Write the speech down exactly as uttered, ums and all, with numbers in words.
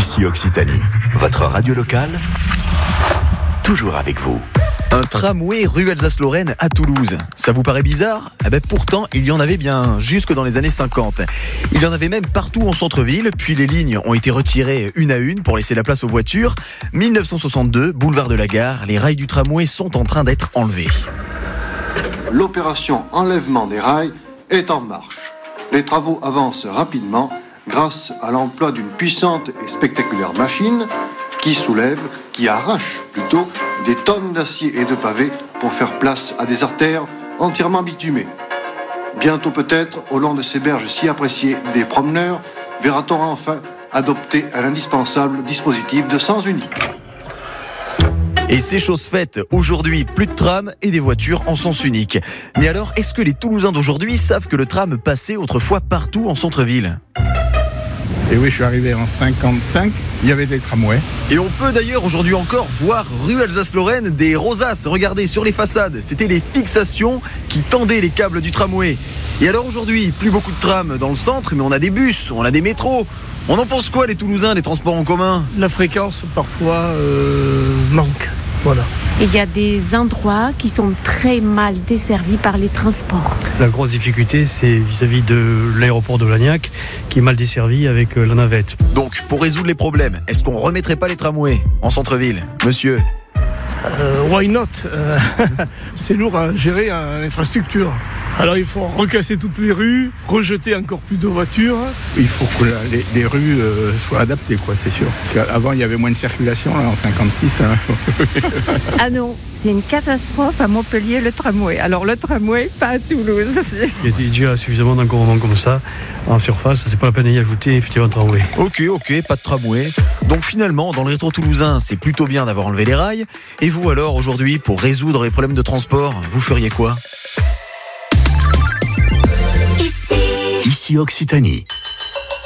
Ici Occitanie, votre radio locale, toujours avec vous. Un tramway rue Alsace-Lorraine à Toulouse. Ça vous paraît bizarre ? Eh ben pourtant, il y en avait bien, jusque dans les années cinquante. Il y en avait même partout en centre-ville, puis les lignes ont été retirées une à une pour laisser la place aux voitures. dix-neuf cent soixante-deux, boulevard de la Gare, les rails du tramway sont en train d'être enlevés. L'opération enlèvement des rails est en marche. Les travaux avancent rapidement grâce à l'emploi d'une puissante et spectaculaire machine qui soulève, qui arrache plutôt, des tonnes d'acier et de pavés pour faire place à des artères entièrement bitumées. Bientôt peut-être, au long de ces berges si appréciées des promeneurs, verra-t-on enfin adopter un indispensable dispositif de sens unique. Et c'est chose faite. Aujourd'hui, plus de tram et des voitures en sens unique. Mais alors, est-ce que les Toulousains d'aujourd'hui savent que le tram passait autrefois partout en centre-ville ? Et oui, je suis arrivé en cinquante-cinq, il y avait des tramways. Et on peut d'ailleurs aujourd'hui encore voir rue Alsace-Lorraine des rosaces. Regardez sur les façades, c'était les fixations qui tendaient les câbles du tramway. Et alors aujourd'hui, plus beaucoup de trams dans le centre, mais on a des bus, on a des métros. On en pense quoi les Toulousains, les transports en commun ? La fréquence parfois euh, manque, voilà. Il y a des endroits qui sont très mal desservis par les transports. La grosse difficulté, c'est vis-à-vis de l'aéroport de Lagnac, qui est mal desservi avec la navette. Donc, pour résoudre les problèmes, est-ce qu'on remettrait pas les tramways en centre-ville ? Monsieur ? Euh, why not ? euh, C'est lourd à gérer en infrastructure. Alors il faut recasser toutes les rues, rejeter encore plus de voitures. Il faut que la, les, les rues euh, soient adaptées, quoi, c'est sûr. Parce qu'avant, il y avait moins de circulation, là, en cinquante-six. Hein. Ah non, c'est une catastrophe à Montpellier, le tramway. Alors le tramway, pas à Toulouse. Il y a déjà suffisamment d'encombrement comme ça en surface, c'est pas la peine d'y ajouter effectivement un tramway. Ok, ok, pas de tramway. Donc finalement, dans le rétro toulousain, c'est plutôt bien d'avoir enlevé les rails. Et vous alors, aujourd'hui, pour résoudre les problèmes de transport, vous feriez quoi ? Ici Occitanie.